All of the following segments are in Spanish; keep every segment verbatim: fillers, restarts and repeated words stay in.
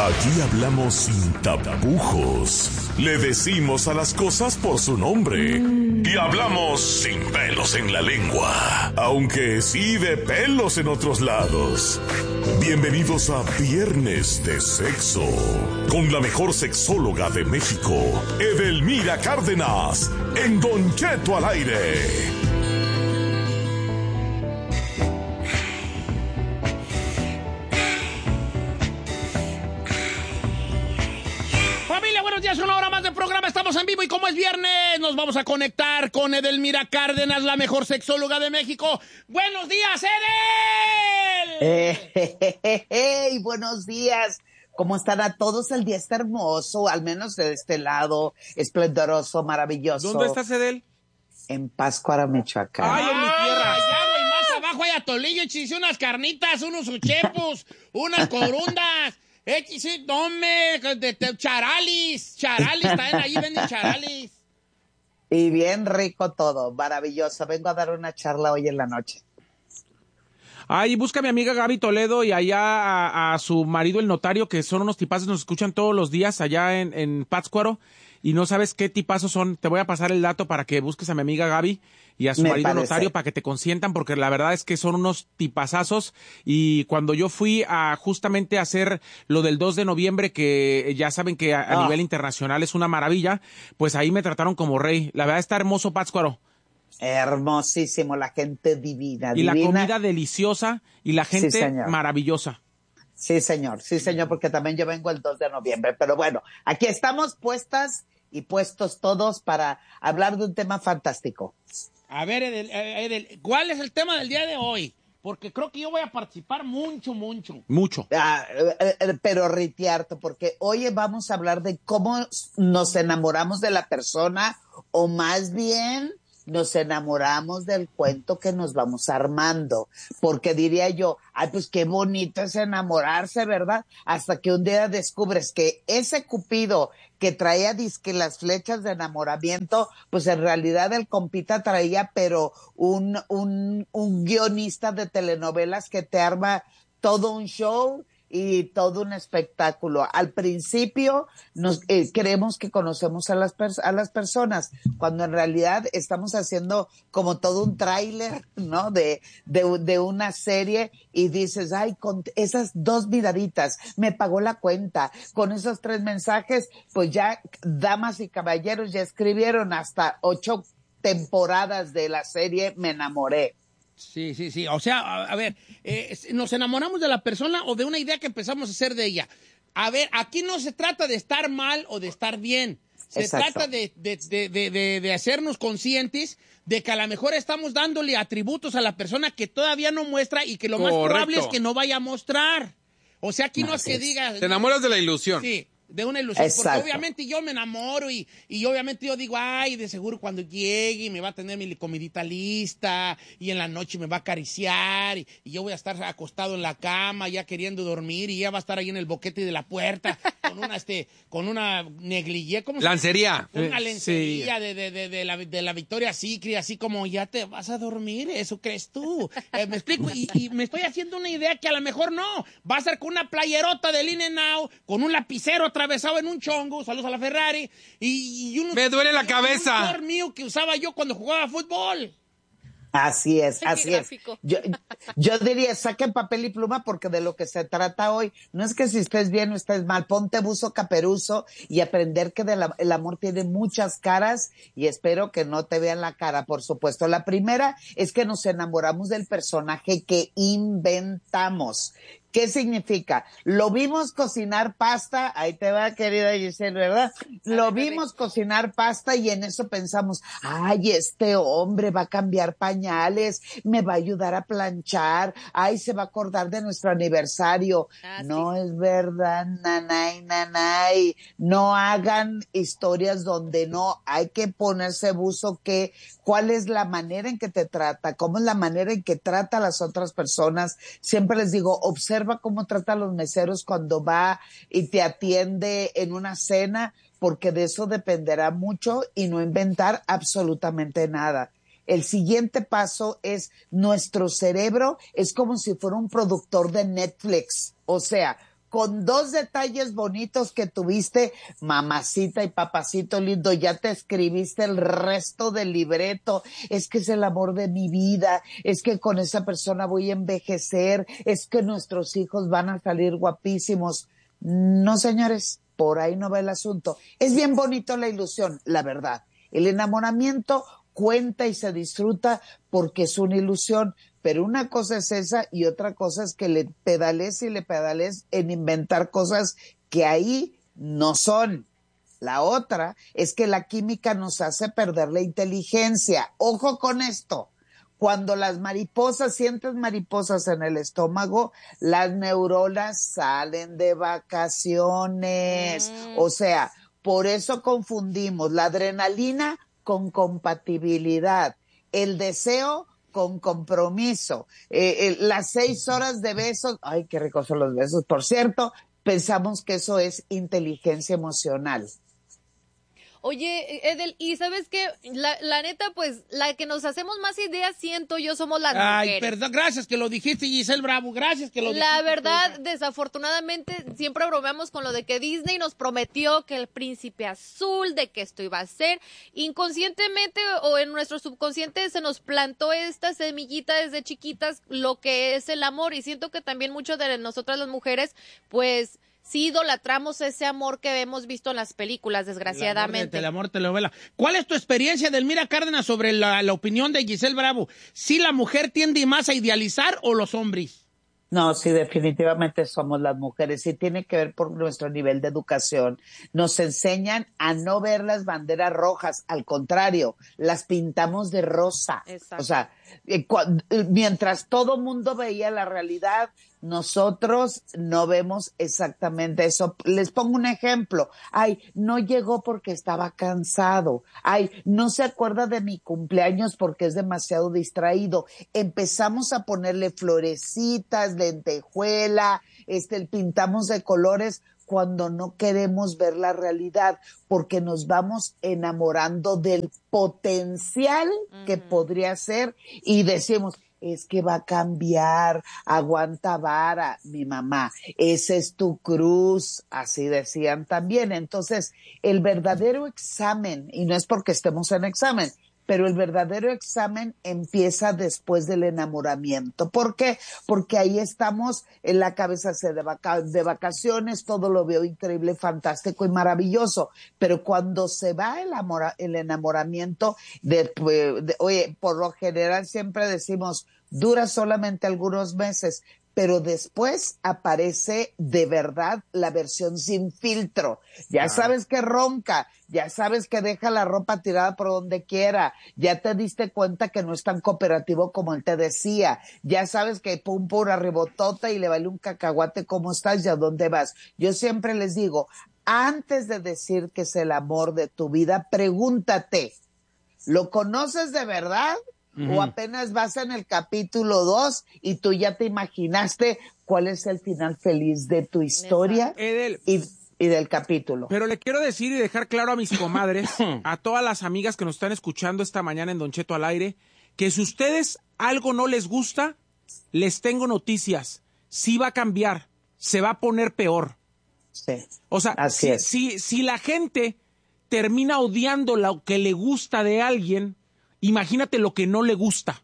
Aquí hablamos sin tapujos. Le decimos a las cosas por su nombre. Y hablamos sin pelos en la lengua. Aunque sí de pelos en otros lados. Bienvenidos a Viernes de Sexo. Con la mejor sexóloga de México, Edelmira Cárdenas. En Don Cheto al aire. Buenos días, una hora más de programa, estamos en vivo y como es viernes nos vamos a conectar con Edelmira Cárdenas, la mejor sexóloga de México. ¡Buenos días, Edel! Eh, hey, hey, hey, buenos días. ¿Cómo están a todos? El día está hermoso, al menos de este lado, esplendoroso, maravilloso. ¿Dónde estás, Edel? En Pátzcuaro, Michoacán. ¡Ay, en mi tierra! Allá, güey, más abajo hay atolillo, hice unas carnitas, unos uchepos, unas corundas. Eh, sí, tome, de, de, charalis, charalis, también ahí venden charalis. Y bien rico todo, maravilloso. Vengo a dar una charla hoy en la noche. Ay, busca a mi amiga Gaby Toledo y allá a, a su marido, el notario, que son unos tipazos, nos escuchan todos los días allá en, en Pátzcuaro, y no sabes qué tipazos son. Te voy a pasar el dato para que busques a mi amiga Gaby y a su Me marido parece. notario para que te consientan, porque la verdad es que son unos tipazazos. Y cuando yo fui a justamente hacer lo del dos de noviembre, que ya saben que a, a Oh. nivel internacional es una maravilla, pues ahí me trataron como rey. La verdad está hermoso Pátzcuaro. Hermosísimo, la gente divina. Y la divina. comida deliciosa y la gente señor. maravillosa. Sí, señor, sí, señor, porque también yo vengo el dos de noviembre. Pero bueno, aquí estamos puestas y puestos todos para hablar de un tema fantástico. A ver, Edel, Edel, ¿cuál es el tema del día de hoy? Porque creo que yo voy a participar mucho, mucho. Mucho. Ah, eh, eh, pero ritiarto, porque hoy vamos a hablar de cómo nos enamoramos de la persona, o más bien nos enamoramos del cuento que nos vamos armando. Porque diría yo, ay, pues qué bonito es enamorarse, ¿verdad? Hasta que un día descubres que ese Cupido que traía disque las flechas de enamoramiento, pues en realidad el compita traía, pero un, un, un guionista de telenovelas que te arma todo un show y todo un espectáculo. Al principio nos eh, creemos que conocemos a las pers- a las personas, cuando en realidad estamos haciendo como todo un tráiler, ¿no? De, de, de una serie, y dices, ay, con esas dos miraditas me pagó la cuenta, con esos tres mensajes, pues ya damas y caballeros ya escribieron hasta ocho temporadas de la serie Me Enamoré. Sí, sí, sí. O sea, a, a ver, eh, ¿nos enamoramos de la persona o de una idea que empezamos a hacer de ella? A ver, aquí no se trata de estar mal o de estar bien. Se Exacto. trata de, de, de, de, de, de hacernos conscientes de que a lo mejor estamos dándole atributos a la persona que todavía no muestra y que lo más Correcto. probable es que no vaya a mostrar. O sea, aquí no es Así que es. diga... Te enamoras de la ilusión. Sí, de una ilusión. Exacto. Porque obviamente yo me enamoro y, y obviamente yo digo, ay, de seguro cuando llegue me va a tener mi comidita lista y en la noche me va a acariciar y, y yo voy a estar acostado en la cama ya queriendo dormir y ella va a estar ahí en el boquete de la puerta con una, este, con una negligé, ¿cómo se llama? Lancería. Una Eh, lencería sí. de, de, de, de la, de la Victoria Secret, así como ya te vas a dormir, eso crees tú. Eh, me explico, y, y me estoy haciendo una idea que a lo mejor no. Va a estar con una playerota de In-N-Out, con un lapicero atravesado en un chongo, saludos a la Ferrari, y, y unos, Me duele la y cabeza. un short mío que usaba yo cuando jugaba fútbol. Así es, así es. Gráfico. Yo, yo diría, saquen papel y pluma, porque de lo que se trata hoy no es que si estés bien o estés mal, ponte buzo caperuzo y aprender que de la- el amor tiene muchas caras, y espero que no te vean la cara, por supuesto. La primera es que nos enamoramos del personaje que inventamos. ¿Qué significa? Lo vimos cocinar pasta, ahí te va, querida Giselle, ¿verdad? Lo vimos cocinar pasta y en eso pensamos, ay, este hombre va a cambiar pañales, me va a ayudar a planchar, ay, se va a acordar de nuestro aniversario. Ah, No es verdad, nanay, nanay. No hagan historias donde no, hay que ponerse buzo que, cuál es la manera en que te trata, cómo es la manera en que trata a las otras personas. Siempre les digo, observa cómo trata a los meseros cuando va y te atiende en una cena, porque de eso dependerá mucho, y no inventar absolutamente nada. El siguiente paso es, nuestro cerebro es como si fuera un productor de Netflix. O sea, con dos detalles bonitos que tuviste, mamacita y papacito lindo, ya te escribiste el resto del libreto, es que es el amor de mi vida, es que con esa persona voy a envejecer, es que nuestros hijos van a salir guapísimos. No, señores, por ahí no va el asunto. Es bien bonito la ilusión, la verdad. El enamoramiento cuenta y se disfruta porque es una ilusión, pero una cosa es esa y otra cosa es que le pedales y le pedales en inventar cosas que ahí no son. La otra es que la química nos hace perder la inteligencia. Ojo con esto. Cuando las mariposas, sientes mariposas en el estómago, las neuronas salen de vacaciones. Mm. O sea, por eso confundimos la adrenalina con compatibilidad, el deseo con compromiso, eh, eh, las seis horas de besos, ay, qué ricos son los besos, por cierto, pensamos que eso es inteligencia emocional. Oye, Edel, y ¿sabes qué? La, la neta, pues, la que nos hacemos más ideas, siento yo, somos las Ay, mujeres. Ay, perdón, gracias que lo dijiste, Giselle Bravo, gracias que lo dijiste. La verdad, pues, desafortunadamente, siempre bromeamos con lo de que Disney nos prometió que el príncipe azul, de que esto iba a ser. Inconscientemente o en nuestro subconsciente se nos plantó esta semillita desde chiquitas, lo que es el amor. Y siento que también muchas de nosotras las mujeres, pues, sí idolatramos ese amor que hemos visto en las películas, desgraciadamente. El amor de telenovela. ¿Cuál es tu experiencia, Delmira Cárdenas, sobre la, la opinión de Giselle Bravo? ¿Si la mujer tiende más a idealizar o los hombres? No, sí, definitivamente somos las mujeres. Sí tiene que ver por nuestro nivel de educación. Nos enseñan a no ver las banderas rojas. Al contrario, las pintamos de rosa. Exacto. O sea, eh, cu- mientras todo mundo veía la realidad, nosotros no vemos exactamente eso. Les pongo un ejemplo. Ay, no llegó porque estaba cansado. Ay, no se acuerda de mi cumpleaños porque es demasiado distraído. Empezamos a ponerle florecitas, lentejuela, este, pintamos de colores cuando no queremos ver la realidad, porque nos vamos enamorando del potencial uh-huh. que podría ser y decimos, es que va a cambiar, aguanta vara, mi mamá, esa es tu cruz, así decían también. Entonces, el verdadero examen, y no es porque estemos en examen, pero el verdadero examen empieza después del enamoramiento. ¿Por qué? Porque ahí estamos, en la cabeza se de, vaca- de vacaciones, todo lo veo increíble, fantástico y maravilloso, pero cuando se va el, amor, el enamoramiento, de, de, oye, por lo general siempre decimos, dura solamente algunos meses, pero después aparece de verdad la versión sin filtro. Ya ah. sabes que ronca, ya sabes que deja la ropa tirada por donde quiera, ya te diste cuenta que no es tan cooperativo como él te decía, ya sabes que pum pura rebotota y le vale un cacahuate cómo estás y a dónde vas. Yo siempre les digo, antes de decir que es el amor de tu vida, pregúntate, ¿lo conoces de verdad? Uh-huh. O apenas vas en el capítulo dos y tú ya te imaginaste cuál es el final feliz de tu historia Edel, y, y del capítulo. Pero le quiero decir y dejar claro a mis comadres, a todas las amigas que nos están escuchando esta mañana en Don Cheto al aire, que si ustedes algo no les gusta, les tengo noticias. Sí va a cambiar, se va a poner peor. Sí, o sea, así si, es. si, si la gente termina odiando lo que le gusta de alguien, imagínate lo que no le gusta.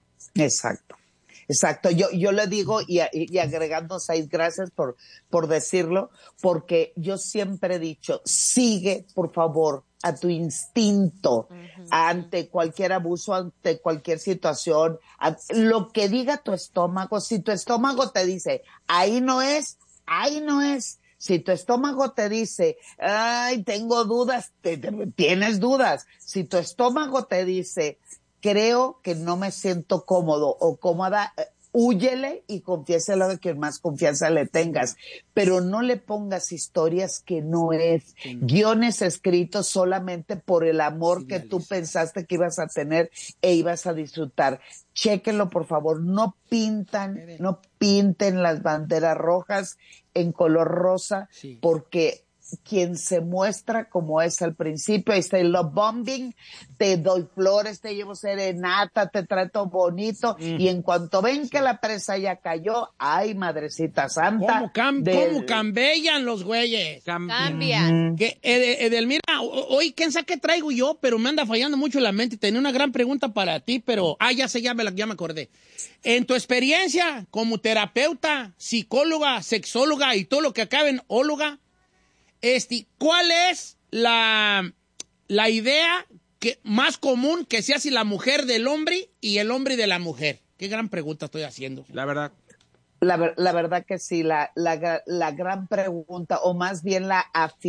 Exacto, exacto. Yo, yo le digo, y, y agregando seis, gracias por, por decirlo, porque yo siempre he dicho, sigue, por favor, a tu instinto uh-huh. ante cualquier abuso, ante cualquier situación, a, lo que diga tu estómago. Si tu estómago te dice, ahí no es, ahí no es. Si tu estómago te dice, ay, tengo dudas, te, te, tienes dudas. Si tu estómago te dice, creo que no me siento cómodo o cómoda, eh, húyele y confiéselo a quien más confianza le tengas. Pero no le pongas historias que no es, sí. guiones escritos solamente por el amor sí, que tú Alicia. pensaste que ibas a tener e ibas a disfrutar. Chéquenlo, por favor. No pintan, no pinten las banderas rojas en color rosa, sí. porque quien se muestra como es al principio. Este love bombing, te doy flores, te llevo serenata, te trato bonito, mm. y en cuanto ven que la presa ya cayó, ay, madrecita santa. ¿Cómo, cam del... ¿cómo cambian los güeyes? Cambian. Mm. Que, Ed Edelmira, hoy quién sabe qué traigo yo, pero me anda fallando mucho la mente. Tenía una gran pregunta para ti, pero, ah, ya sé, ya me, la, ya me acordé. En tu experiencia como terapeuta, psicóloga, sexóloga y todo lo que acabe en óloga, Este, ¿cuál es la, la idea que, más común que se hace la mujer del hombre y el hombre de la mujer? Qué gran pregunta estoy haciendo. La verdad. La, la verdad que sí, la, la, la gran pregunta, o más bien la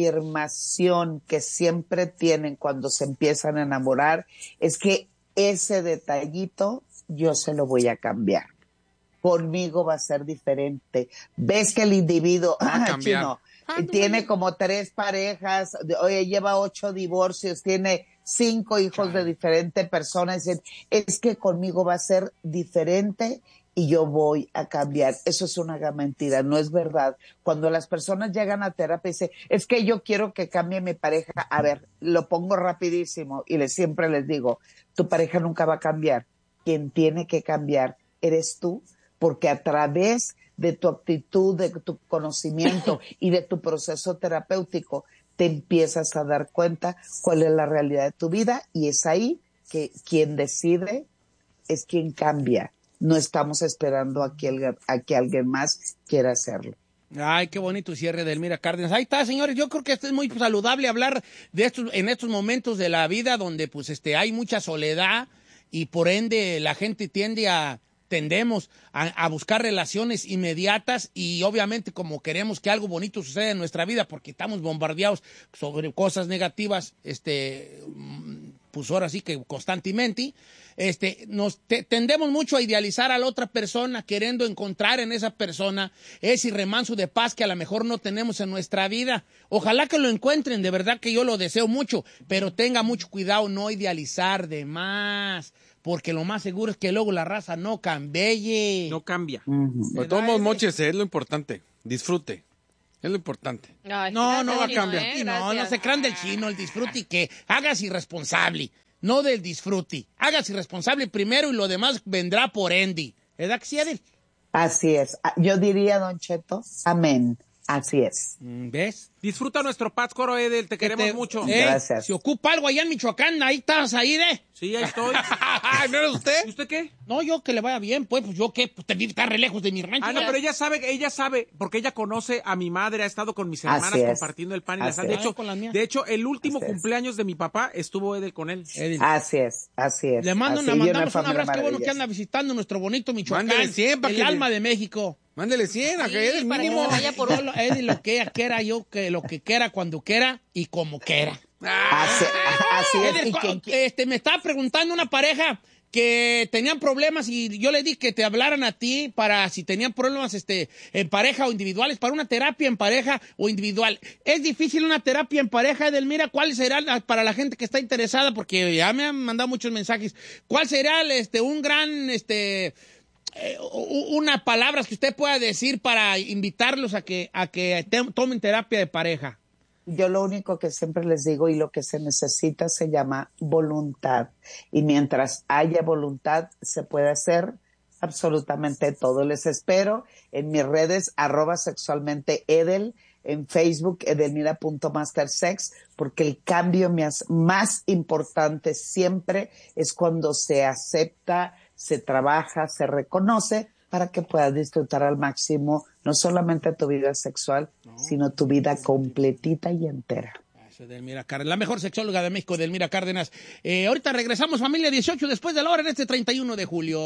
afirmación que siempre tienen cuando se empiezan a enamorar, es que ese detallito yo se lo voy a cambiar. Conmigo va a ser diferente. ¿Ves que el individuo... Va a cambiar. Chino, tiene como tres parejas, oye, lleva ocho divorcios, tiene cinco hijos de diferentes personas. Dicen, es que conmigo va a ser diferente y yo voy a cambiar. Eso es una gran mentira, no es verdad. Cuando las personas llegan a terapia y dicen, es que yo quiero que cambie mi pareja. A ver, lo pongo rapidísimo y les, siempre les digo, tu pareja nunca va a cambiar. Quien tiene que cambiar eres tú, porque a través de tu actitud, de tu conocimiento y de tu proceso terapéutico, te empiezas a dar cuenta cuál es la realidad de tu vida, y es ahí que quien decide es quien cambia. No estamos esperando a que, a que alguien más quiera hacerlo. Ay, qué bonito cierre de Edelmira Cárdenas. Ahí está, señores. Yo creo que esto es muy saludable hablar de estos, en estos momentos de la vida donde pues este hay mucha soledad y por ende la gente tiende a tendemos a, a buscar relaciones inmediatas, y obviamente como queremos que algo bonito suceda en nuestra vida porque estamos bombardeados sobre cosas negativas, este, pues ahora sí que constantemente, este, nos te, tendemos mucho a idealizar a la otra persona, queriendo encontrar en esa persona ese remanso de paz que a lo mejor no tenemos en nuestra vida. Ojalá que lo encuentren, de verdad que yo lo deseo mucho, pero tenga mucho cuidado, no idealizar de más, porque lo más seguro es que luego la raza no cambie. No cambia. Uh-huh. De todos modos, mochese, es lo importante. Disfrute. Es lo importante. Ay, no, no va a cambiar. ¿eh? No, no se crean del chino, el disfrute y que hagas irresponsable, no del disfrute. Hagas irresponsable primero y lo demás vendrá por ende. ¿Verdad que sí, Adel? Así es. Yo diría, Don Cheto, amén. Así es. ¿Ves? Disfruta nuestro Pátzcuaro, Edel, te queremos te, mucho. Eh, Gracias. Si ocupa algo allá en Michoacán, ahí estás, ahí, ¿eh? Sí, ahí estoy. ¿No eres usted? ¿Y usted qué? No, yo que le vaya bien, pues, pues yo qué, pues te está re lejos de mi rancho. Ah, no, ya. pero ella sabe, ella sabe, porque ella conoce a mi madre, ha estado con mis hermanas compartiendo el pan y la sal. De hecho, de hecho, el último así cumpleaños es. de mi papá estuvo Edel con él. Edel. Así es, así es. Le mando así una, mandamos un abrazo, qué bueno que anda visitando nuestro bonito Michoacán. Mándele cien para el que alma le... de México. Mándele cien, a que Edel mínimo. Que vaya por Solo Edel lo que ella quiera, yo que lo que quiera, cuando quiera y como quiera. Así, así es. Edel, ¿Y quién, quién? Este, me estaba preguntando una pareja que tenían problemas y yo le di que te hablaran a ti para si tenían problemas este, en pareja o individuales, para una terapia en pareja o individual. ¿Es difícil una terapia en pareja, Edelmira? ¿Cuál será para la gente que está interesada? Porque ya me han mandado muchos mensajes. ¿Cuál será este, un gran... este Eh, unas palabras que usted pueda decir para invitarlos a que, a que te, tomen terapia de pareja? Yo lo único que siempre les digo y lo que se necesita se llama voluntad. Y mientras haya voluntad se puede hacer absolutamente todo. Les espero en mis redes, arroba sexualmente Edel, en Facebook, edelmira punto mastersex, porque el cambio más, más importante siempre es cuando se acepta, se trabaja, se reconoce para que puedas disfrutar al máximo no solamente tu vida sexual, no, sino tu vida completita y entera. Edelmira Cárdenas, la mejor sexóloga de México, Edelmira Cárdenas. Eh, ahorita regresamos, familia, dieciocho después de la hora en este treinta y uno de julio.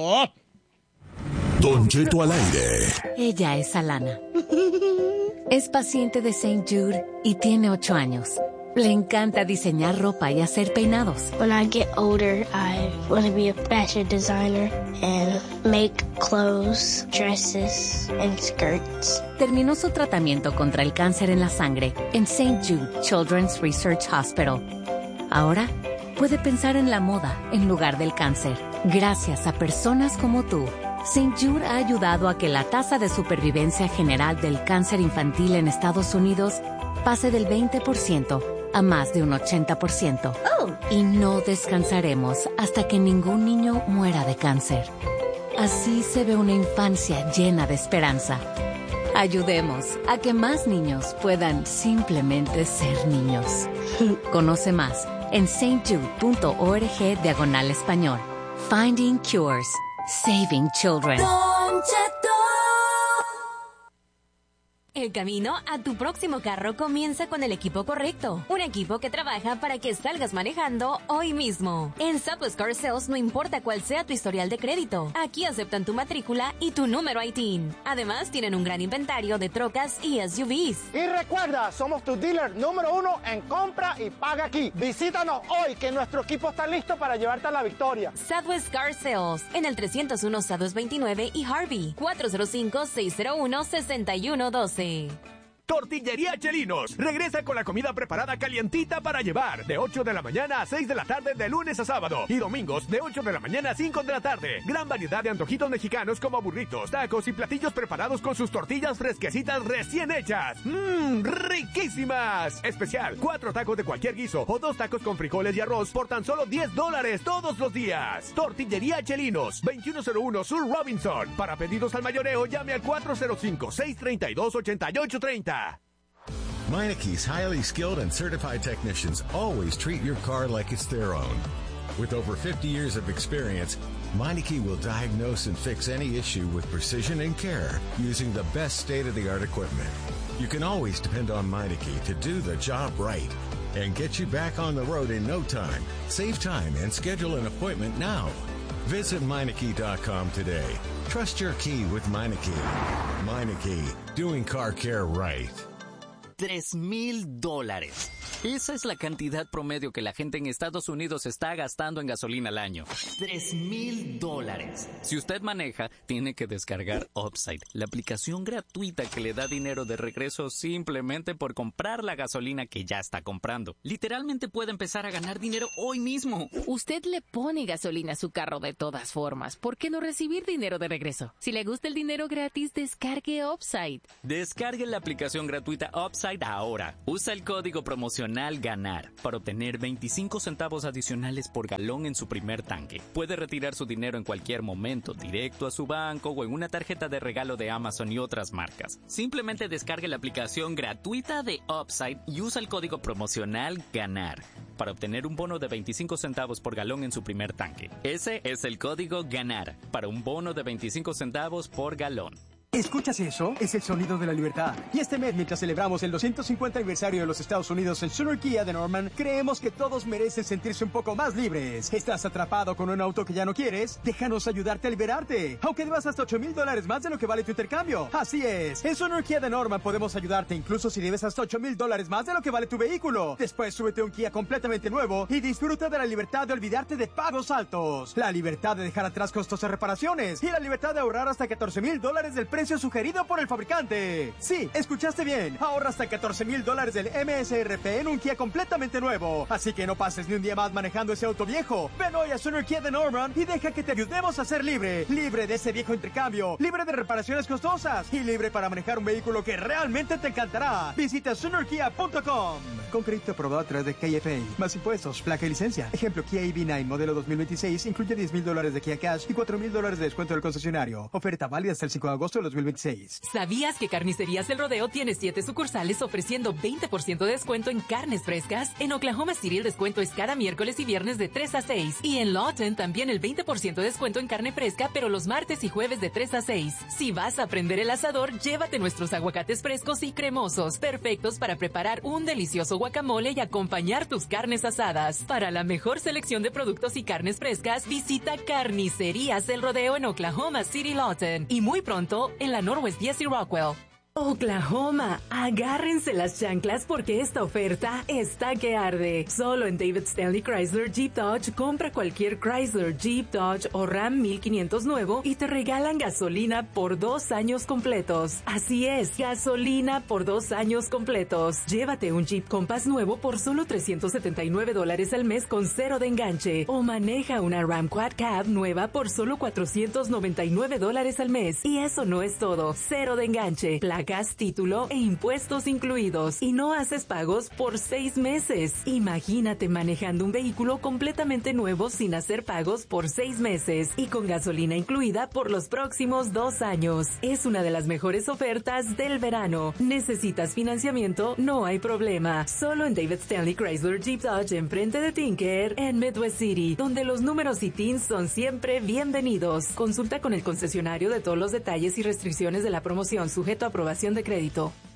Don Cheto al aire. Ella es Alana. Es paciente de Saint Jude y tiene ocho años. Le encanta diseñar ropa y hacer peinados. When I get older, I want to be a fashion designer and make clothes, dresses, and skirts. Terminó su tratamiento contra el cáncer en la sangre en Saint Jude Children's Research Hospital. Ahora puede pensar en la moda en lugar del cáncer. Gracias a personas como tú, Saint Jude ha ayudado a que la tasa de supervivencia general del cáncer infantil en Estados Unidos pase del veinte por ciento a más de un ochenta por ciento. Oh. Y no descansaremos hasta que ningún niño muera de cáncer. Así se ve una infancia llena de esperanza. Ayudemos a que más niños puedan simplemente ser niños. Conoce más en stjude.org diagonal español. Finding Cures. Saving Children. El camino a tu próximo carro comienza con el equipo correcto. Un equipo que trabaja para que salgas manejando hoy mismo. En Southwest Car Sales no importa cuál sea tu historial de crédito. Aquí aceptan tu matrícula y tu número I T I N. Además, tienen un gran inventario de trocas y S U Vs. Y recuerda, somos tu dealer número uno en compra y paga aquí. Visítanos hoy, que nuestro equipo está listo para llevarte a la victoria. Southwest Car Sales, en el trescientos uno Southwest veintinueve y Harvey, cuatro cero cinco, seis cero uno, seis uno uno dos. Tortillería Chelinos regresa con la comida preparada calientita para llevar, de ocho de la mañana a seis de la tarde de lunes a sábado y domingos de ocho de la mañana a cinco de la tarde. Gran variedad de antojitos mexicanos como burritos, tacos y platillos preparados con sus tortillas fresquecitas recién hechas. ¡Mmm! ¡Riquísimas! Especial, cuatro tacos de cualquier guiso o dos tacos con frijoles y arroz por tan solo diez dólares todos los días. Tortillería Chelinos, veintiuno cero uno Sur Robinson. Para pedidos al mayoreo, llame al cuatro cero cinco, seis tres dos, ocho ocho tres cero. Meinickie's highly skilled and certified technicians always treat your car like it's their own. With over fifty years of experience, Meinecke will diagnose and fix any issue with precision and care using the best state-of-the-art equipment. You can always depend on Meinecke to do the job right and get you back on the road in no time. Save time and schedule an appointment now. Visit Meinecke dot com today. Trust your key with Meinecke. Meinecke, doing car care right. Tres mil dólares. Esa es la cantidad promedio que la gente en Estados Unidos está gastando en gasolina al año. Tres mil dólares. Si usted maneja, tiene que descargar Upside, la aplicación gratuita que le da dinero de regreso simplemente por comprar la gasolina que ya está comprando. Literalmente puede empezar a ganar dinero hoy mismo. Usted le pone gasolina a su carro de todas formas. ¿Por qué no recibir dinero de regreso? Si le gusta el dinero gratis, descargue Upside. Descargue la aplicación gratuita Upside ahora. Usa el código promocional GANAR para obtener veinticinco centavos adicionales por galón en su primer tanque. Puede retirar su dinero en cualquier momento, directo a su banco o en una tarjeta de regalo de Amazon y otras marcas. Simplemente descargue la aplicación gratuita de Upside y usa el código promocional GANAR para obtener un bono de veinticinco centavos por galón en su primer tanque. Ese es el código GANAR para un bono de veinticinco centavos por galón. ¿Escuchas eso? Es el sonido de la libertad. Y este mes, mientras celebramos el doscientos cincuenta aniversario de los Estados Unidos en Sooner Kia de Norman, creemos que todos merecen sentirse un poco más libres. ¿Estás atrapado con un auto que ya no quieres? Déjanos ayudarte a liberarte, aunque debas hasta ocho mil dólares más de lo que vale tu intercambio. Así es, en Sooner Kia de Norman podemos ayudarte incluso si debes hasta ocho mil dólares más de lo que vale tu vehículo. Después súbete a un Kia completamente nuevo y disfruta de la libertad de olvidarte de pagos altos, la libertad de dejar atrás costosas reparaciones y la libertad de ahorrar hasta catorce mil dólares del precio sugerido por el fabricante. Sí, escuchaste bien. Ahorra hasta catorce mil dólares del M S R P en un Kia completamente nuevo. Así que no pases ni un día más manejando ese auto viejo. Ven hoy a Sooner Kia de Norman y deja que te ayudemos a ser libre. Libre de ese viejo intercambio. Libre de reparaciones costosas. Y libre para manejar un vehículo que realmente te encantará. Visita Sooner Kia punto com. Con crédito aprobado a través de K F A. Más impuestos, placa y licencia. Ejemplo, Kia E V nueve modelo dos mil veintiséis incluye diez mil dólares de Kia Cash y cuatro mil dólares de descuento del concesionario. Oferta válida hasta el cinco de agosto de dos mil veintiséis. ¿Sabías que Carnicerías El Rodeo tiene siete sucursales ofreciendo veinte por ciento de descuento en carnes frescas? En Oklahoma City el descuento es cada miércoles y viernes de tres a seis. Y en Lawton también el veinte por ciento de descuento en carne fresca, pero los martes y jueves de tres a seis. Si vas a prender el asador, llévate nuestros aguacates frescos y cremosos, perfectos para preparar un delicioso guacamole y acompañar tus carnes asadas. Para la mejor selección de productos y carnes frescas, visita Carnicerías El Rodeo en Oklahoma City, Lawton. Y muy pronto, en la Northwest diez y Rockwell. Oklahoma, agárrense las chanclas porque esta oferta está que arde. Solo en David Stanley Chrysler Jeep Dodge compra cualquier Chrysler, Jeep Dodge o Ram mil quinientos nuevo y te regalan gasolina por dos años completos. Así es, gasolina por dos años completos. Llévate un Jeep Compass nuevo por solo trescientos setenta y nueve dólares al mes con cero de enganche. O maneja una Ram Quad Cab nueva por solo cuatrocientos noventa y nueve dólares al mes. Y eso no es todo. Cero de enganche, placa placas, título e impuestos incluidos. Y no haces pagos por seis meses. Imagínate manejando un vehículo completamente nuevo sin hacer pagos por seis meses y con gasolina incluida por los próximos dos años. Es una de las mejores ofertas del verano. ¿Necesitas financiamiento? No hay problema. Solo en David Stanley Chrysler Jeep Dodge enfrente de Tinker en Midwest City, donde los números y T I Ns son siempre bienvenidos. Consulta con el concesionario de todos los detalles y restricciones de la promoción, sujeto a aprobación de crédito.